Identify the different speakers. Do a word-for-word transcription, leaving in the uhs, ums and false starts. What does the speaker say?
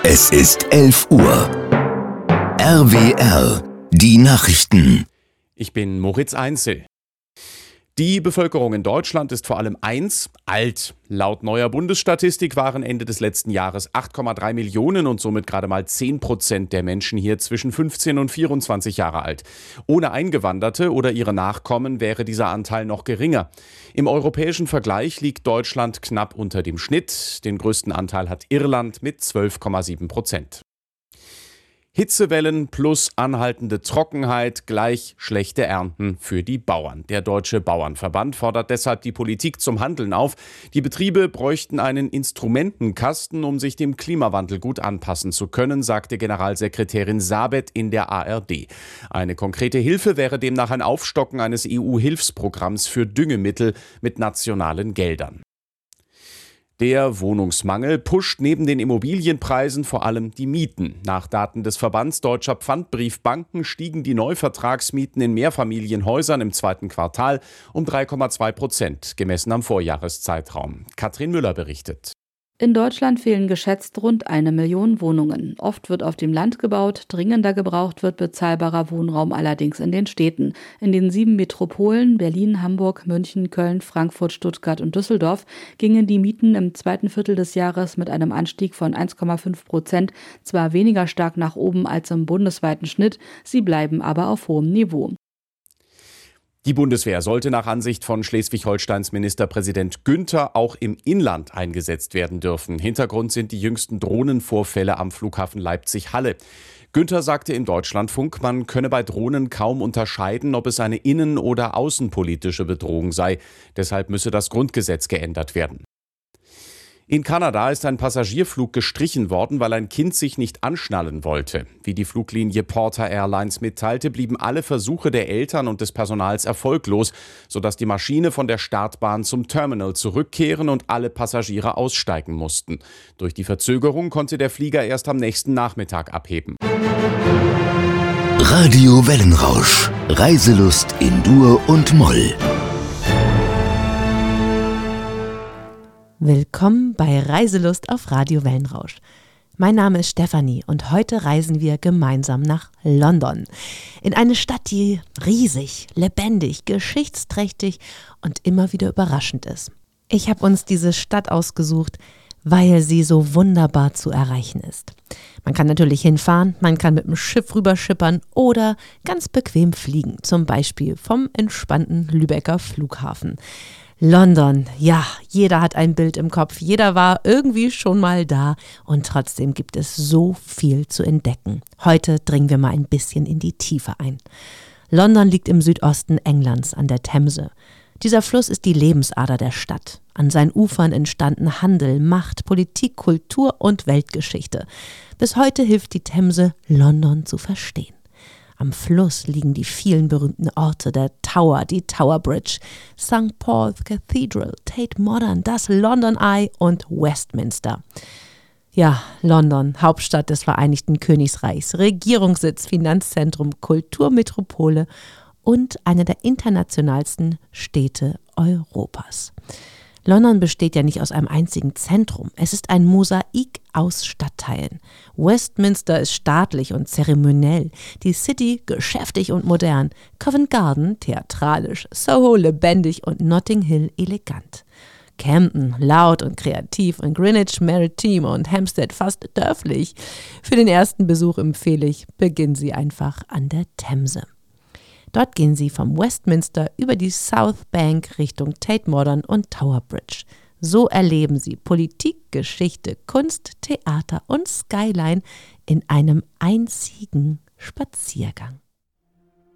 Speaker 1: Es ist elf Uhr. R W R, die Nachrichten.
Speaker 2: Ich bin Moritz Einzel. Die Bevölkerung in Deutschland ist vor allem eins, alt. Laut neuer Bundesstatistik waren Ende des letzten Jahres acht Komma drei Millionen und somit gerade mal zehn Prozent der Menschen hier zwischen fünfzehn und vierundzwanzig Jahre alt. Ohne Eingewanderte oder ihre Nachkommen wäre dieser Anteil noch geringer. Im europäischen Vergleich liegt Deutschland knapp unter dem Schnitt. Den größten Anteil hat Irland mit zwölf Komma sieben Prozent. Hitzewellen plus anhaltende Trockenheit gleich schlechte Ernten für die Bauern. Der Deutsche Bauernverband fordert deshalb die Politik zum Handeln auf. Die Betriebe bräuchten einen Instrumentenkasten, um sich dem Klimawandel gut anpassen zu können, sagte Generalsekretärin Sabet in der A R D. Eine konkrete Hilfe wäre demnach ein Aufstocken eines E U-Hilfsprogramms für Düngemittel mit nationalen Geldern. Der Wohnungsmangel pusht neben den Immobilienpreisen vor allem die Mieten. Nach Daten des Verbands Deutscher Pfandbriefbanken stiegen die Neuvertragsmieten in Mehrfamilienhäusern im zweiten Quartal um drei Komma zwei Prozent, gemessen am Vorjahreszeitraum. Katrin Müller berichtet.
Speaker 3: In Deutschland fehlen geschätzt rund eine Million Wohnungen. Oft wird auf dem Land gebaut, dringender gebraucht wird bezahlbarer Wohnraum allerdings in den Städten. In den sieben Metropolen Berlin, Hamburg, München, Köln, Frankfurt, Stuttgart und Düsseldorf gingen die Mieten im zweiten Viertel des Jahres mit einem Anstieg von eins Komma fünf Prozent zwar weniger stark nach oben als im bundesweiten Schnitt, sie bleiben aber auf hohem Niveau.
Speaker 2: Die Bundeswehr sollte nach Ansicht von Schleswig-Holsteins Ministerpräsident Günther auch im Inland eingesetzt werden dürfen. Hintergrund sind die jüngsten Drohnenvorfälle am Flughafen Leipzig-Halle. Günther sagte im Deutschlandfunk, man könne bei Drohnen kaum unterscheiden, ob es eine innen- oder außenpolitische Bedrohung sei. Deshalb müsse das Grundgesetz geändert werden. In Kanada ist ein Passagierflug gestrichen worden, weil ein Kind sich nicht anschnallen wollte. Wie die Fluglinie Porter Airlines mitteilte, blieben alle Versuche der Eltern und des Personals erfolglos, sodass die Maschine von der Startbahn zum Terminal zurückkehren und alle Passagiere aussteigen mussten. Durch die Verzögerung konnte der Flieger erst am nächsten Nachmittag abheben.
Speaker 1: Radio Wellenrausch. Reiselust in Dur und Moll.
Speaker 4: Willkommen bei Reiselust auf Radio Wellenrausch. Mein Name ist Stefanie und heute reisen wir gemeinsam nach London. In eine Stadt, die riesig, lebendig, geschichtsträchtig und immer wieder überraschend ist. Ich habe uns diese Stadt ausgesucht, weil sie so wunderbar zu erreichen ist. Man kann natürlich hinfahren, man kann mit dem Schiff rüberschippern oder ganz bequem fliegen, zum Beispiel vom entspannten Lübecker Flughafen. London, ja, jeder hat ein Bild im Kopf, jeder war irgendwie schon mal da und trotzdem gibt es so viel zu entdecken. Heute dringen wir mal ein bisschen in die Tiefe ein. London liegt im Südosten Englands an der Themse. Dieser Fluss ist die Lebensader der Stadt. An seinen Ufern entstanden Handel, Macht, Politik, Kultur und Weltgeschichte. Bis heute hilft die Themse, London zu verstehen. Am Fluss liegen die vielen berühmten Orte, der Tower, die Tower Bridge, Sankt Paul's Cathedral, Tate Modern, das London Eye und Westminster. Ja, London, Hauptstadt des Vereinigten Königreichs, Regierungssitz, Finanzzentrum, Kulturmetropole und eine der internationalsten Städte Europas. London besteht ja nicht aus einem einzigen Zentrum. Es ist ein Mosaik aus Stadtteilen. Westminster ist staatlich und zeremoniell, die City geschäftig und modern, Covent Garden theatralisch, Soho lebendig und Notting Hill elegant. Camden laut und kreativ und Greenwich Maritime und Hampstead fast dörflich. Für den ersten Besuch empfehle ich, beginnen Sie einfach an der Themse. Dort gehen Sie vom Westminster über die South Bank Richtung Tate Modern und Tower Bridge. So erleben Sie Politik, Geschichte, Kunst, Theater und Skyline in einem einzigen Spaziergang.